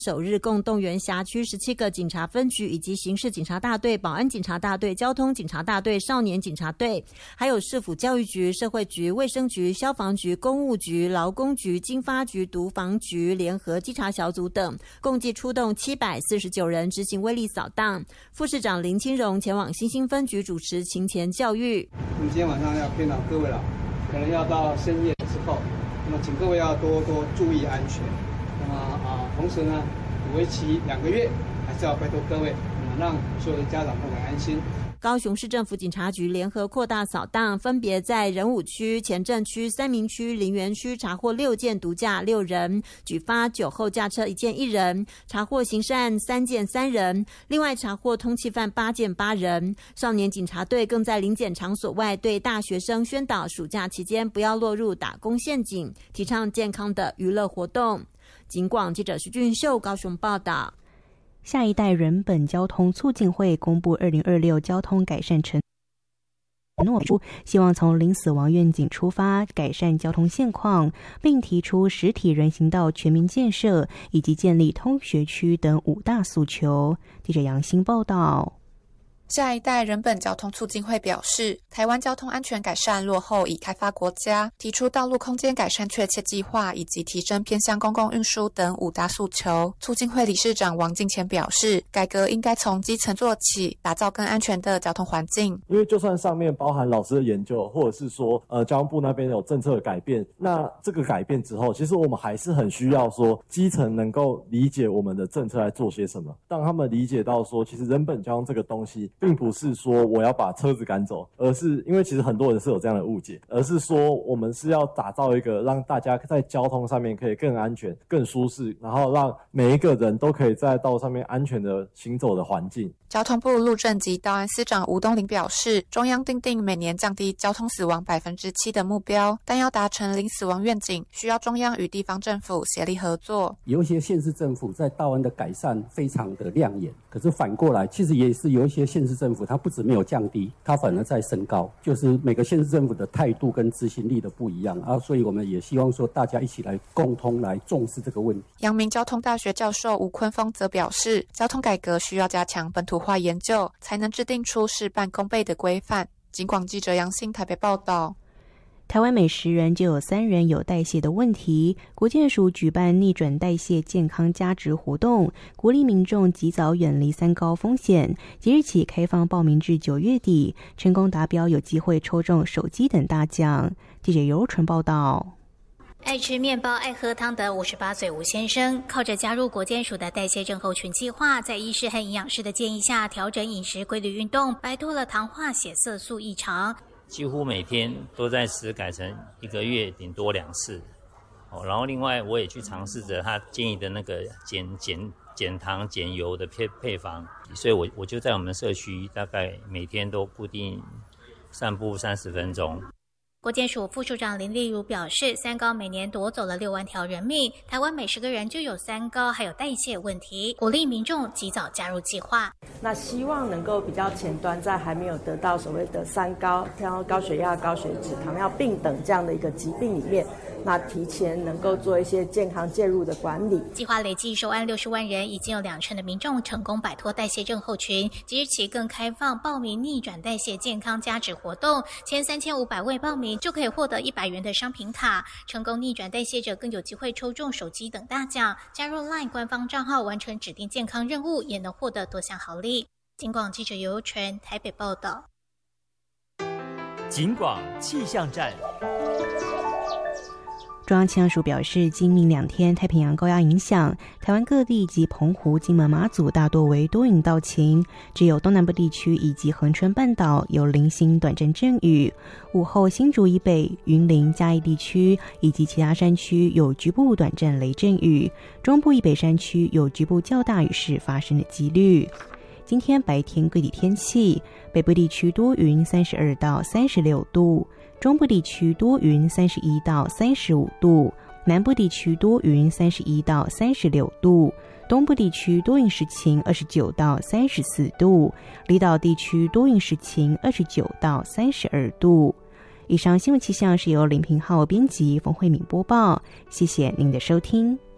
首日共动员辖区17个警察分局以及刑事警察大队、保安警察大队、交通警察大队、少年警察队，还有市府教育局、社会局、卫生局、消防局、公务局、劳工局、经发局、毒防局联合稽查小组等，共计出动749人执行威力扫荡。副市长林清荣前往新兴分局主持勤前教育。 我们今天晚上要劝导各位了，可能要到深夜之后，那么请各位要多多注意安全。那么同时呢，为期2个月，还是要拜托各位，让所有的家长都很安心。 高雄市政府警察局联合扩大扫荡，分别在仁武区、前镇区、三民区、林园区查获6件毒驾6人，举发酒后驾车1件1人，查获刑事案3件3人，另外查获通缉犯8件8人。少年警察队更在临检场所外对大学生宣导暑假期间不要落入打工陷阱，提倡健康的娱乐活动。警广记者徐俊秀高雄报道。 下一代人本交通促进会公布2026交通改善承诺书，希望从零死亡愿景出发，改善交通现况，并提出实体人行道全面建设以及建立通学区等5大诉求。记者杨欣报道。 下一代人本交通促进会表示，台湾交通安全改善落后已开发国家，提出道路空间改善确切计划以及提升偏向公共运输等5大诉求。促进会理事长王敬前表示，改革应该从基层做起，打造更安全的交通环境。 因为就算上面包含老师的研究，或者是说交通部那边有政策的改变，那这个改变之后，其实我们还是很需要说基层能够理解我们的政策来做些什么，让他们理解到说，其实人本交通这个东西并不是说我要把车子赶走，而是因为其实很多人是有这样的误解，而是说我们是要打造一个让大家在交通上面可以更安全、更舒适，然后让每一个人都可以在道路上面安全的行走的环境。 交通部路政及道安司长吴东林表示，中央订定每年降低交通死亡7%的目标，但要达成零死亡愿景，需要中央与地方政府协力合作。 有一些县市政府在道安的改善非常的亮眼，可是反过来，其实也是有一些县市政府，它不止没有降低，它反而在升高，就是每个县市政府的态度跟执行力的不一样啊，所以我们也希望说大家一起来共同来重视这个问题。 阳明交通大学教授吴坤峰则表示，交通改革需要加强本土化研究，才能制定出事半功倍的规范。警广记者杨欣台北报道。 台湾每10人就有3人有代谢的问题，国健署举办逆转代谢健康加值活动，鼓励民众及早远离3高风险。即日起开放报名至9月底，成功达标有机会抽中手机等大奖。记者尤纯报道。 爱吃面包、爱喝汤的58岁吴先生，靠着加入国健署的代谢症候群计划，在医师和营养师的建议下，调整饮食、规律运动，摆脱了糖化血色素异常。 几乎每天都在吃，改成1个月顶多2次。然后另外我也去尝试着他建议的那个减糖减油的配方，所以我就在我们社区大概每天都固定散步30分钟。 国健署副署长林丽如表示，3高每年夺走了6万条人命，台湾每10个人就有3高，还有代谢问题，鼓励民众及早加入计划。 那希望能够比较前端，在还没有得到所谓的3高，像高血压、高血脂、糖尿病等这样的一个疾病里面，那提前能够做一些健康介入的管理。 计划累计收案60万人，已经有2成的民众成功摆脱代谢症候群。即日起更开放报名逆转代谢健康加值活动，前3500位报名就可以获得100元的商品卡，成功逆转代谢者更有机会抽中手机等大奖。加入 LINE 官方账号完成指定健康任务，也能获得多项好礼。警广记者尤纯台北报道。 警广气象站。 中央气象署表示，今明2天太平洋高压影响，台湾各地及澎湖、金门、马祖大多为多云到晴，只有东南部地区以及恒春半岛有零星短暂阵雨。午后新竹以北、云林、嘉义地区以及其他山区有局部短暂雷阵雨，中部以北山区有局部较大雨势发生的几率。今天白天各地天气，北部地区多云32到36度，中部地区多云31到35度，南部地区多云31到36度，东部地区多云时晴29到34度，离岛地区多云时晴29到32度。以上新闻气象是由林平浩编辑，冯慧敏播报，谢谢您的收听。